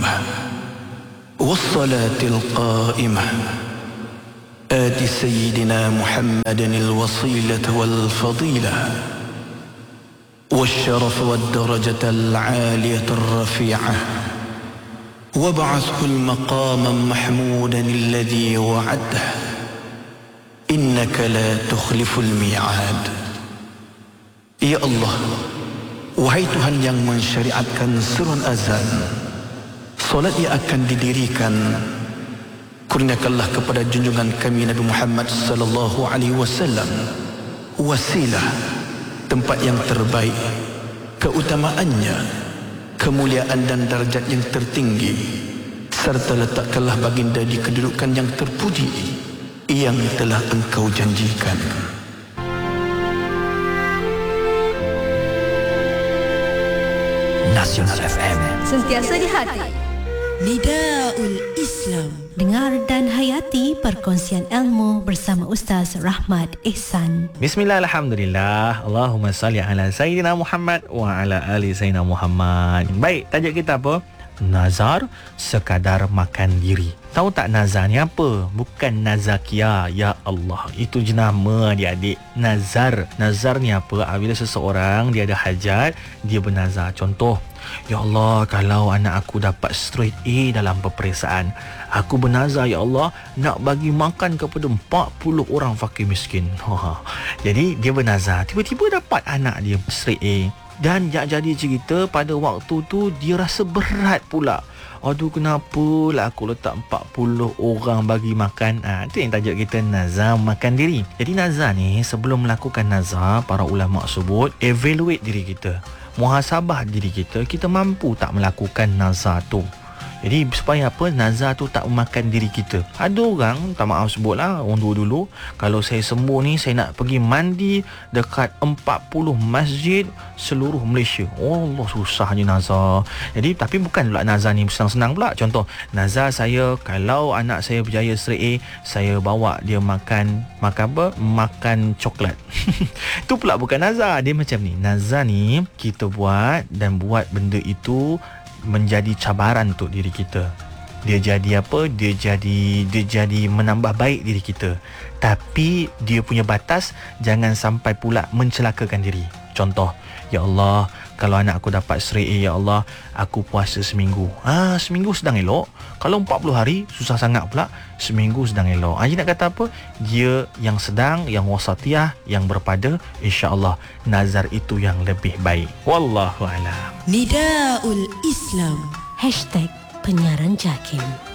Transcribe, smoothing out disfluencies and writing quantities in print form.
الدائمة والصلاة القائمة آت سيدنا محمدا الوصيلة والفضيلة والشرف والدرجة العالية الرفيعة وابعثه المقام محمودا الذي وعده إنك لا تخلف الميعاد. Ya Allah, wahai Tuhan yang mensyariatkan seruan azan, solat yang akan didirikan, kurniakanlah kepada junjungan kami Nabi Muhammad sallallahu alaihi wasallam wasilah, tempat yang terbaik, keutamaannya, kemuliaan dan darjat yang tertinggi, serta letakkanlah baginda di kedudukan yang terpuji yang telah engkau janjikan. Nasional FM, sentiasa di hati. Nidaul Islam. Dengar dan hayati perkongsian ilmu bersama Ustaz Rahmat Ihsan. Bismillah, alhamdulillah. Allahumma salli ala Sayyidina Muhammad wa ala ali Sayyidina Muhammad. Baik, tajuk kita apa? Nazar sekadar makan diri. Tahu tak nazar ni apa? Bukan nazakia, ya Allah. Itu jenama adik-adik. Nazar. Nazar ni apa? Bila seseorang dia ada hajat, dia bernazar. Contoh, ya Allah, kalau anak aku dapat straight A dalam peperiksaan, aku bernazar, ya Allah, nak bagi makan kepada 40 orang fakir miskin. Jadi dia bernazar, tiba-tiba dapat anak dia straight A. Dan jadi cerita pada waktu tu dia rasa berat pula. Aduh, kenapa lah aku letak 40 orang bagi makan. Itu yang tajuk kita, nazar makan diri. Jadi nazar ni, sebelum melakukan nazar, para ulama sebut evaluate diri kita, muhasabah diri kita, kita mampu tak melakukan nazar tu. Jadi supaya apa? Nazar tu tak memakan diri kita. Ada orang, tak maaf sebutlah, orang dulu, kalau saya sembuh ni, saya nak pergi mandi dekat 40 masjid seluruh Malaysia. Oh Allah, susahnya nazar. Jadi tapi bukan pula nazar ni senang-senang pula. Contoh, nazar saya, kalau anak saya berjaya straight A, saya bawa dia makan apa? Makan coklat. Itu pula bukan nazar. Dia macam ni. Nazar ni kita buat, dan buat benda itu menjadi cabaran untuk diri kita. Dia jadi apa? Dia jadi menambah baik diri kita. Tapi dia punya batas, jangan sampai pula mencelakakan diri. Contoh, ya Allah, kalau anak aku dapat straight A, ya Allah, aku puasa seminggu. Seminggu sedang elok. Kalau 40 hari, susah sangat pula. Seminggu sedang elok. Jadi nak kata apa? Dia yang sedang, yang wasatiyah, yang berpada, insya-Allah nazar itu yang lebih baik. Wallahu a'lam. Nidaul Islam. #penyiaran JAKIM.